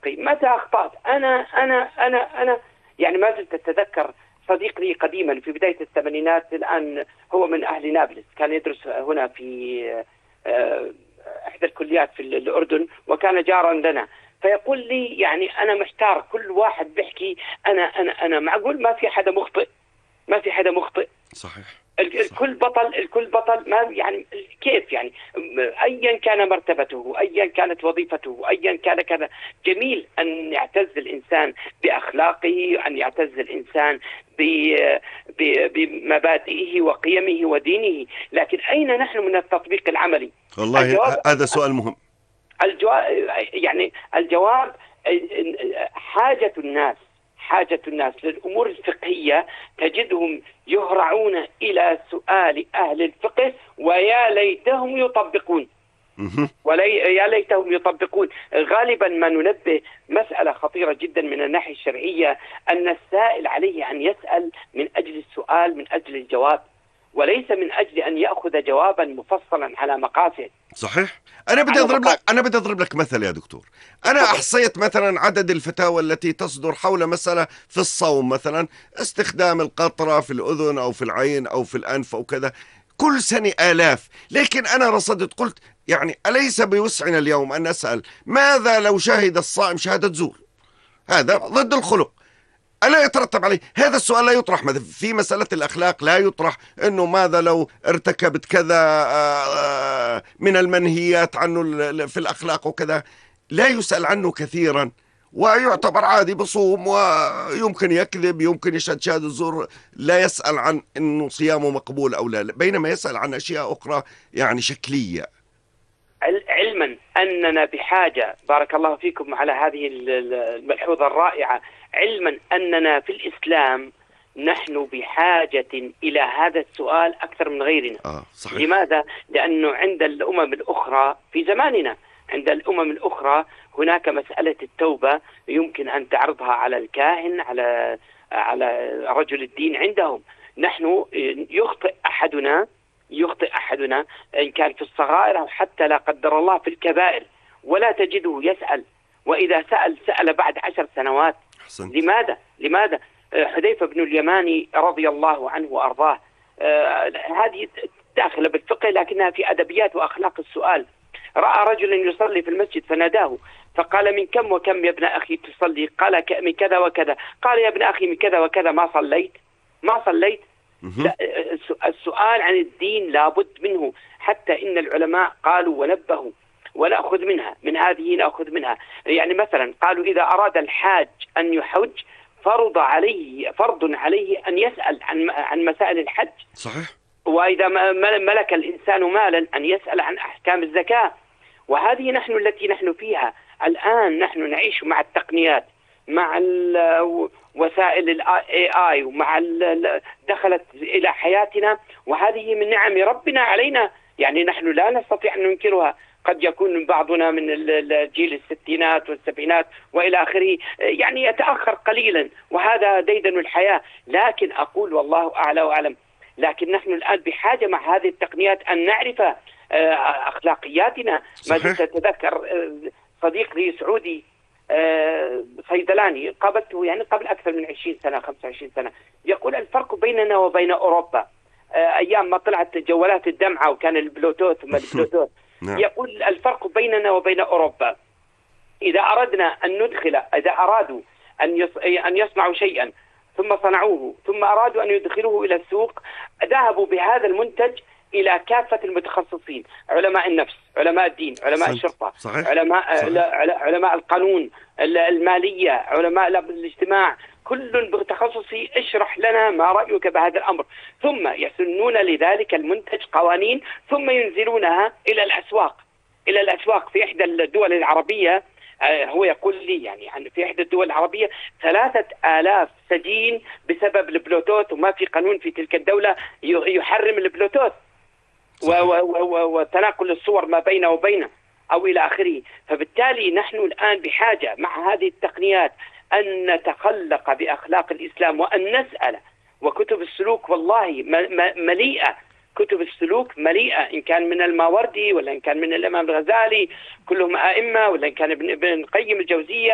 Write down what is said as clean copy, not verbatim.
حقي؟ متى أخطأت؟ أنا يعني ما زلت أتذكر صديق لي قديما في بداية الثمانينات، الآن هو من أهل نابلس، كان يدرس هنا في إحدى الكليات في الأردن، وكان جارا لنا. فيقول لي يعني أنا محتار، كل واحد بيحكي أنا معقول ما في حدا مخطئ؟ ما في حدا مخطئ. صحيح. الكل بطل ما يعني كيف يعني؟ ايا كان مرتبته، ايا كانت وظيفته، ايا كان كذا. جميل ان يعتز الانسان باخلاقه، ان يعتز الانسان بمبادئه وقيمه ودينه، لكن اين نحن من التطبيق العملي؟ والله هذا سؤال مهم. الجواب حاجة الناس للأمور الفقهية تجدهم يهرعون إلى سؤال أهل الفقه، ويا ليتهم يطبقون. يا ليتهم يطبقون. غالبا ما ننبه مسألة خطيرة جدا من الناحية الشرعية، أن السائل عليه أن يسأل من أجل السؤال، من أجل الجواب، وليس من أجل أن يأخذ جوابا مفصلا على مقاصد. صحيح. أنا بدي أضرب لك مثل يا دكتور. أنا أحصيت مثلا عدد الفتاوى التي تصدر حول مسألة في الصوم، مثلا استخدام القطرة في الأذن أو في العين أو في الأنف أو كذا، كل سنة آلاف. لكن أنا رصدت قلت يعني أليس بوسعنا اليوم أن نسأل ماذا لو شهد الصائم شهادة زور؟ هذا ضد الخلق، ألا يترتب عليه هذا السؤال؟ لا يطرح مثلا في مسألة الأخلاق، لا يطرح أنه ماذا لو ارتكبت كذا من المنهيات عنه في الأخلاق وكذا، لا يسأل عنه كثيرا، ويعتبر عادي، بصوم ويمكن يكذب، يمكن يشهد شهادة الزور، لا يسأل عن أنه صيامه مقبول أو لا، بينما يسأل عن أشياء أخرى يعني شكلية. علما أننا بحاجة، بارك الله فيكم على هذه الملحوظة الرائعة، علما أننا في الإسلام نحن بحاجة إلى هذا السؤال أكثر من غيرنا. صحيح. لماذا؟ لأنه عند الأمم الأخرى في زماننا، عند الأمم الأخرى هناك مسألة التوبة يمكن أن تعرضها على الكاهن، على رجل الدين عندهم. نحن يخطئ أحدنا إن كان في الصغائر أو حتى لا قدر الله في الكبائر، ولا تجده يسأل، وإذا سأل بعد 10 سنوات. حسنت. لماذا؟ حذيفة بن اليماني رضي الله عنه وأرضاه، هذه داخلة بالفقه لكنها في أدبيات وأخلاق السؤال. رأى رجلا يصلي في المسجد فناداه فقال: من كم وكم يا ابن أخي تصلي؟ قال: من كذا وكذا. قال: يا ابن أخي من كذا وكذا ما صليت. لا، السؤال عن الدين لابد منه، حتى إن العلماء قالوا ونبهوا، ونأخذ منها، من هذه نأخذ منها. يعني مثلا قالوا إذا أراد الحاج أن يحج فرض عليه أن يسأل عن مسائل الحج. صحيح. وإذا ملك الإنسان مالا أن يسأل عن أحكام الزكاة. وهذه التي نحن فيها الآن. نحن نعيش مع التقنيات، مع وسائل AI، ومع دخلت إلى حياتنا، وهذه من نعم ربنا علينا، يعني نحن لا نستطيع أن ننكرها. قد يكون بعضنا من الجيل الستينات والسبعينات وإلى آخره، يعني يتأخر قليلا، وهذا ديدن الحياة. لكن أقول والله أعلى وأعلم، لكن نحن الآن بحاجة مع هذه التقنيات أن نعرف أخلاقياتنا. ما زلت أتذكر صديق لي سعودي صيدلاني قابلته يعني قبل أكثر من 20 سنة 25 سنة، يقول الفرق بيننا وبين أوروبا أيام ما طلعت جوالات الدمعة وكان البلوتوث يقول الفرق بيننا وبين أوروبا، إذا أرادوا أن يصنعوا شيئا ثم صنعوه ثم أرادوا أن يدخلوه إلى السوق، ذهبوا بهذا المنتج إلى كافة المتخصصين: علماء النفس، علماء الدين، علماء الشرطة، علماء القانون، المالية، علماء الاجتماع، كل بتخصصي اشرح لنا ما رأيك بهذا الأمر، ثم يسنون لذلك المنتج قوانين ثم ينزلونها إلى الأسواق في إحدى الدول العربية. هو يقول لي يعني في إحدى الدول العربية 3000 سجين بسبب البلوتوث، وما في قانون في تلك الدولة يحرم البلوتوث وتناقل الصور ما بينه وبينه أو إلى آخره. فبالتالي نحن الآن بحاجة مع هذه التقنيات أن نتخلق بأخلاق الإسلام وأن نسأل. وكتب السلوك والله مليئة، كتب السلوك مليئة، إن كان من الماوردي ولا إن كان من الإمام الغزالي، كلهم أئمة، ولا إن كان ابن القيم الجوزية.